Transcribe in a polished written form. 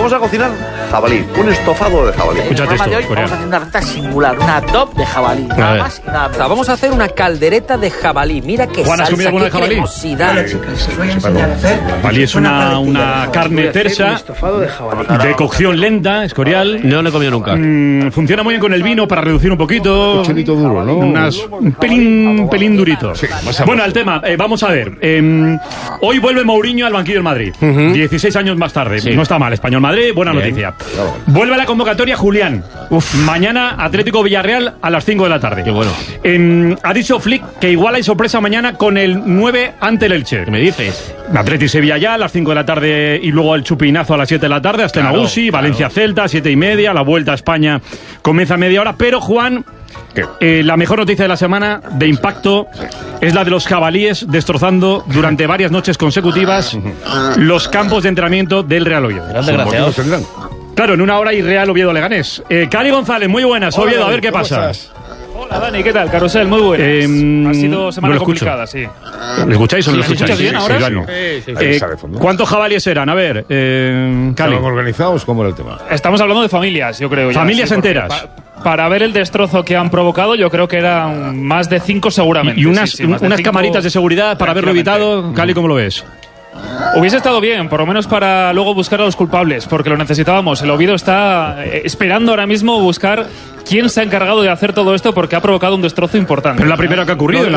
vamos a cocinar jabalí, un estofado de jabalí. Escúchate esto, de hoy vamos a hacer una receta singular, una top de jabalí, nada más y nada menos. O sea, vamos a hacer una caldereta de jabalí. Mira qué Juan, ¿has comido salsa, alguna qué de jabalí? cremosidad. Jabalí es una carne tersa de cocción lenta, escorial. No lo he comido nunca. Funciona muy bien con el vino para reducir un poquito. Un chelito duro, ¿no? Un pelín durito. Bueno, al tema, vamos a ver. Hoy vuelve Mourinho al banquillo del Madrid. 16 años más tarde. Sí. No está mal. Español Madrid, buena noticia. Vuelve a la convocatoria Julián. Mañana Atlético Villarreal a las 5 de la tarde. Qué bueno. Ha dicho Flick que igual hay sorpresa mañana con el 9 ante el Elche. ¿Qué me dices? Atleti Sevilla ya a las 5 de la tarde y luego el chupinazo a las 7 de la tarde hasta Nagusi, Valencia Celta, 7:30, la vuelta a España comienza a media hora, pero Juan, la mejor noticia de la semana de impacto es la de los jabalíes destrozando durante varias noches consecutivas los campos de entrenamiento del Real Oviedo. Gran desgraciado. Claro, en una hora y Real Oviedo Leganés. Cali González, muy buenas. Oviedo, a ver qué pasa. Hola Dani, ¿qué tal? Carrusel, muy buenas. Ha sido semana no lo escucho. complicada, sí. ¿Me escucháis o no lo ¿Me escuchas escucháis? bien ahora? Ivano. Sí. ¿Cuántos jabalíes eran? A ver, Cali. ¿Estaban organizados? ¿Cómo era el tema? Estamos hablando de familias, yo creo. Familias porque enteras. Para ver el destrozo que han provocado, yo creo que eran más de 5 seguramente. Y unas más de 5 camaritas de seguridad para haberlo evitado. Cali, ¿cómo lo ves? Hubiese estado bien, por lo menos para luego buscar a los culpables, porque lo necesitábamos. El Oviedo está esperando ahora mismo buscar quién se ha encargado de hacer todo esto, porque ha provocado un destrozo importante. Pero es la primera que ha ocurrido.